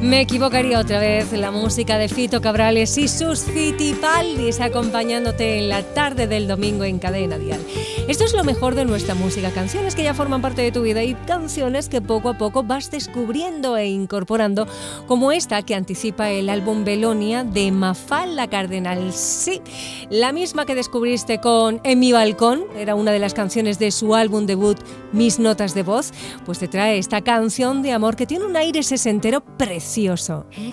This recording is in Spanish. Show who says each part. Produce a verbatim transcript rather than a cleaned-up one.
Speaker 1: Me equivocaría otra vez, la música de Fito Cabrales y sus Fitipaldis acompañándote en la tarde del domingo en Cadena Dial. Esto es lo mejor de nuestra música, canciones que ya forman parte de tu vida y canciones que poco a poco vas descubriendo e incorporando, como esta que anticipa el álbum Belonia de Mafalda Cardenal. Sí, la misma que descubriste con En mi balcón, era una de las canciones de su álbum debut Mis notas de voz, pues te trae esta canción de amor que tiene un aire sesentero precioso.